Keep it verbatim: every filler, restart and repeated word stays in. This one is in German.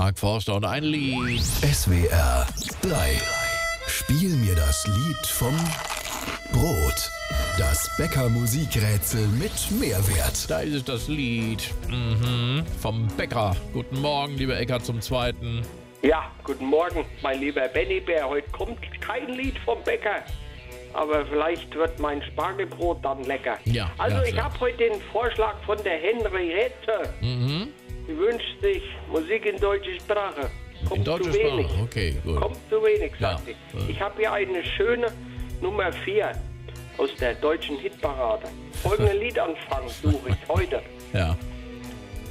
Mark Forster und ein Lied. S W R drei. Spiel mir das Lied vom Brot. Das Bäcker-Musikrätsel mit Mehrwert. Da ist es, das Lied mhm. vom Bäcker. Guten Morgen, lieber Eckart zum Zweiten. Ja, guten Morgen, mein lieber Benny Bär. Heute kommt kein Lied vom Bäcker, aber vielleicht wird mein Spargelbrot dann lecker. Ja, also ja, ich habe heute den Vorschlag von der Henriette. Mhm. Sie wünscht sich Musik in deutscher Sprache. Kommt In deutscher zu wenig. Sprache, okay, gut. Kommt zu wenig, sagt Ja, sie. Ich habe hier eine schöne Nummer vier aus der deutschen Hitparade. Folgenden Liedanfang suche ich heute. Ja.